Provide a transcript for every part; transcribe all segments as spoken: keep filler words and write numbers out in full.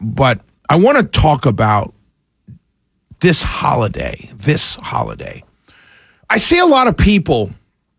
but I want to talk about this holiday, this holiday. I see a lot of people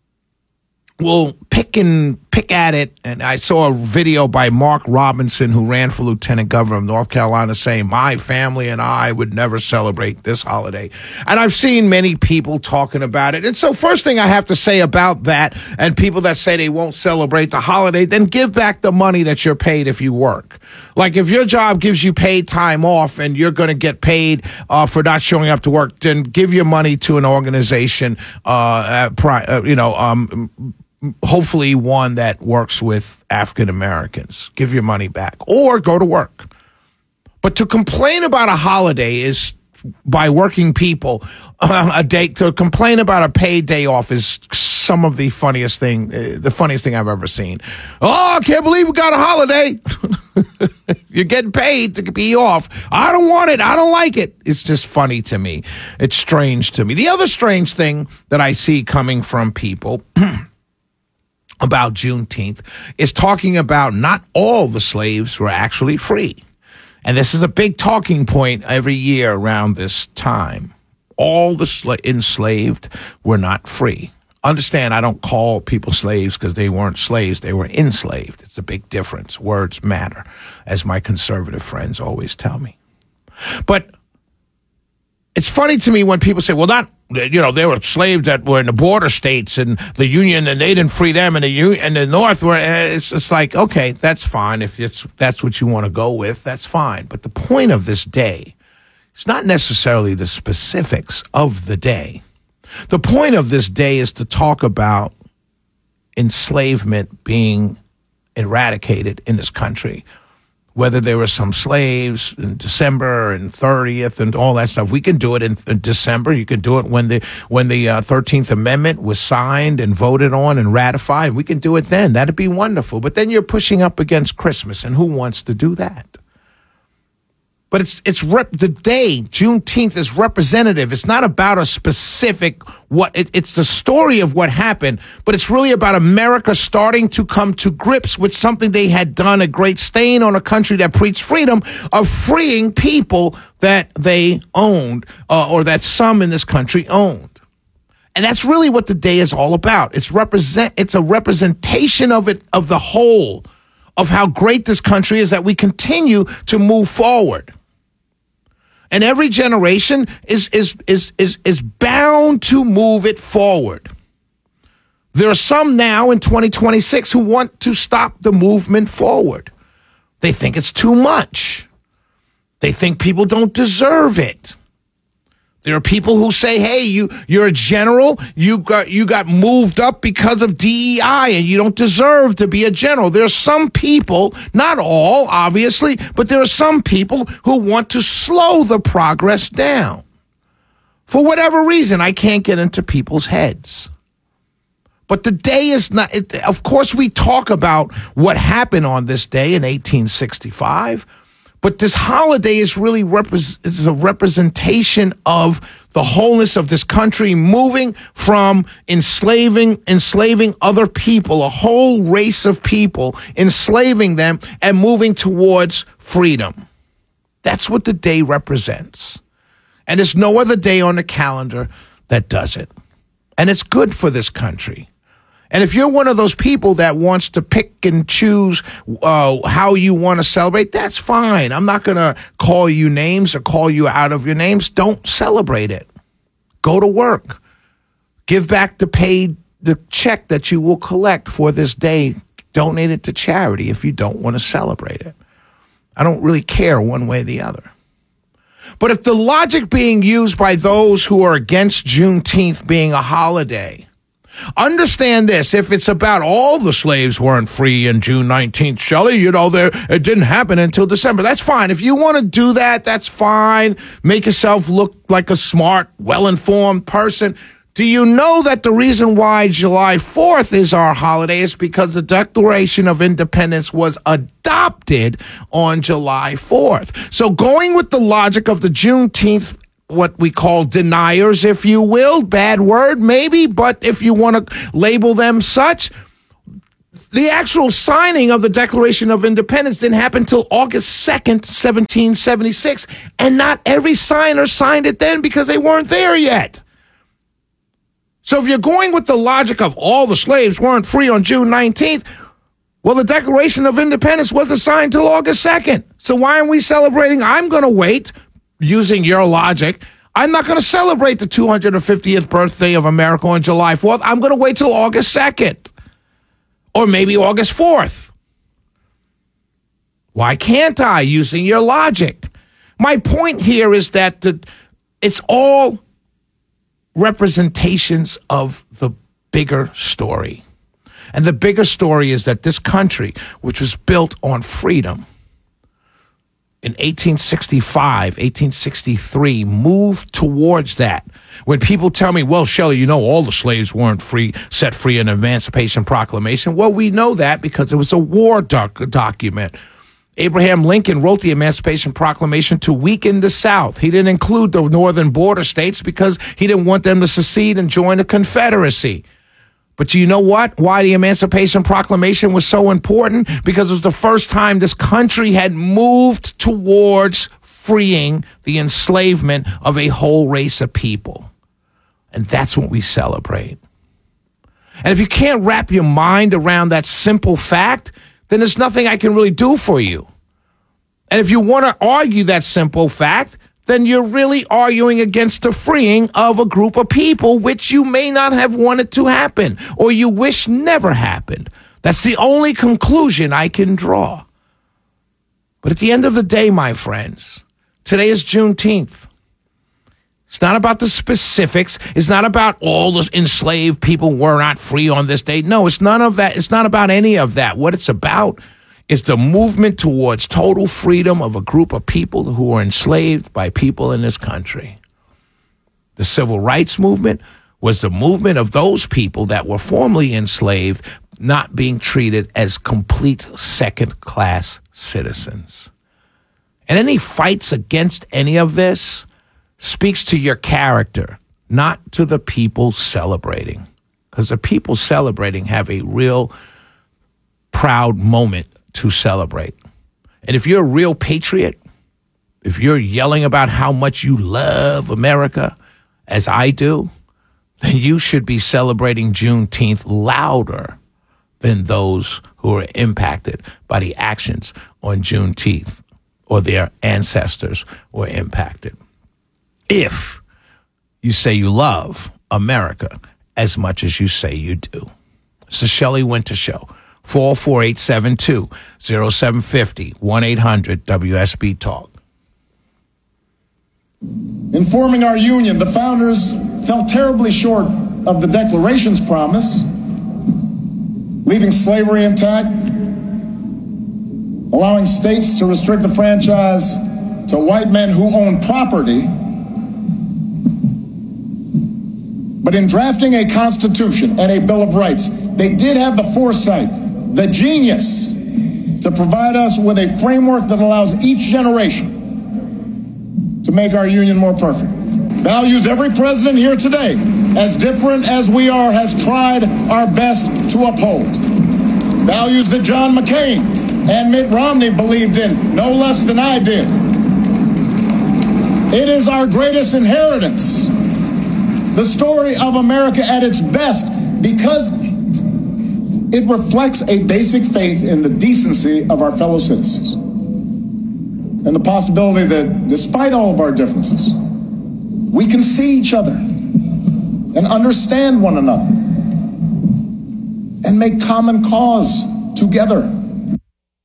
will pick and pick at it. And I saw a video by Mark Robinson, who ran for lieutenant governor of North Carolina, saying, my family and I would never celebrate this holiday. And I've seen many people talking about it. And so first thing I have to say about that, and people that say they won't celebrate the holiday, then give back the money that you're paid if you work. Like if your job gives you paid time off and you're going to get paid uh, for not showing up to work, then give your money to an organization, uh, uh, pri- uh you know, um, hopefully one that works with African Americans. Give your money back or go to work. But to complain about a holiday is, by working people, uh, a day to complain about a paid day off is some of the funniest thing, uh, the funniest thing I've ever seen. Oh, I can't believe we got a holiday. You're getting paid to be off. I don't want it. I don't like it. It's just funny to me. It's strange to me. The other strange thing that I see coming from people about Juneteenth is talking about not all the slaves were actually free. And this is a big talking point every year around this time. All the sla- enslaved were not free. Understand, I don't call people slaves because they weren't slaves. They were enslaved. It's a big difference. Words matter, as my conservative friends always tell me. But it's funny to me when people say, well, not, you know, there were slaves that were in the border states and the Union, and they didn't free them, and the Union and the North were. It's just like, okay, that's fine. If it's that's what you want to go with, that's fine. But the point of this day is not necessarily the specifics of the day. The point of this day is to talk about enslavement being eradicated in this country. Whether there were some slaves in December and thirtieth and all that stuff, we can do it in, in December. You can do it when the when the uh, thirteenth Amendment was signed and voted on and ratified. We can do it then. That'd be wonderful. But then you're pushing up against Christmas, and who wants to do that? But it's it's rep, the day, Juneteenth, is representative. It's not about a specific what. It, it's the story of what happened, but it's really about America starting to come to grips with something they had done, a great stain on a country that preached freedom, of freeing people that they owned, uh, or that some in this country owned. And that's really what the day is all about. It's represent. It's a representation of it, of the whole, of how great this country is, that we continue to move forward. And every generation is is is is is bound to move it forward. There are some now in twenty twenty-six who want to stop the movement forward. They think it's too much. They think people don't deserve it. There are people who say, hey, you, you're a general, you got you got moved up because of D E I, and you don't deserve to be a general. There are some people, not all, obviously, but there are some people who want to slow the progress down. For whatever reason, I can't get into people's heads. But the day is not, it, of course, we talk about what happened on this day in eighteen sixty-five, but this holiday is really repre- is a representation of the wholeness of this country, moving from enslaving enslaving other people, a whole race of people, enslaving them, and moving towards freedom. That's what the day represents. And there's no other day on the calendar that does it. And it's good for this country. And if you're one of those people that wants to pick and choose uh, how you want to celebrate, that's fine. I'm not going to call you names or call you out of your names. Don't celebrate it. Go to work. Give back the paid, the check that you will collect for this day. Donate it to charity if you don't want to celebrate it. I don't really care one way or the other. But if the logic being used by those who are against Juneteenth being a holiday, understand this: if it's about all the slaves weren't free in June nineteenth, Shelley, you know, there it didn't happen until December. That's fine. If you want to do that, that's fine. Make yourself look like a smart, well-informed person. Do you know that the reason why July fourth is our holiday is because the Declaration of Independence was adopted on July fourth? So going with the logic of the Juneteenth, what we call deniers, if you will, bad word maybe, but if you want to label them such, the actual signing of the Declaration of Independence didn't happen until August second, seventeen seventy-six. And not every signer signed it then because they weren't there yet. So if you're going with the logic of all the slaves weren't free on June nineteenth, well, the Declaration of Independence wasn't signed till August second. So why aren't we celebrating? I'm going to wait, using your logic. I'm not going to celebrate the two hundred fiftieth birthday of America on July fourth. I'm going to wait till August second. Or maybe August fourth. Why can't I, using your logic? My point here is that the, it's all representations of the bigger story. And the bigger story is that this country, which was built on freedom, in eighteen sixty-five, eighteen sixty-three, moved towards that. When people tell me, well, Shelley, you know, all the slaves weren't free, set free in the Emancipation Proclamation. Well, we know that because it was a war doc- document. Abraham Lincoln wrote the Emancipation Proclamation to weaken the South. He didn't include the northern border states because he didn't want them to secede and join the Confederacy. But you know what? Why the Emancipation Proclamation was so important? Because it was the first time this country had moved towards freeing the enslavement of a whole race of people. And that's what we celebrate. And if you can't wrap your mind around that simple fact, then there's nothing I can really do for you. And if you want to argue that simple fact, then you're really arguing against the freeing of a group of people, which you may not have wanted to happen, or you wish never happened. That's the only conclusion I can draw. But at the end of the day, my friends, today is Juneteenth. It's not about the specifics. It's not about all the enslaved people were not free on this day. No, it's none of that. It's not about any of that. What it's about is the movement towards total freedom of a group of people who were enslaved by people in this country. The civil rights movement was the movement of those people that were formerly enslaved not being treated as complete second-class citizens. And any fights against any of this speaks to your character, not to the people celebrating. Because the people celebrating have a real proud moment to celebrate. And if you're a real patriot, if you're yelling about how much you love America, as I do, then you should be celebrating Juneteenth louder than those who are impacted by the actions on Juneteenth or their ancestors were impacted. If you say you love America as much as you say you do. It's the Shelley Winter Show. four four eight seven two, zero seven five zero, one eight hundred W S B Talk. In forming our union, the founders fell terribly short of the Declaration's promise, leaving slavery intact, allowing states to restrict the franchise to white men who own property. But in drafting a Constitution and a Bill of Rights, they did have the foresight, the genius, to provide us with a framework that allows each generation to make our union more perfect. Values every president here today, as different as we are, has tried our best to uphold. Values that John McCain and Mitt Romney believed in no less than I did. It is our greatest inheritance, the story of America at its best, because it reflects a basic faith in the decency of our fellow citizens and the possibility that despite all of our differences, we can see each other and understand one another and make common cause together.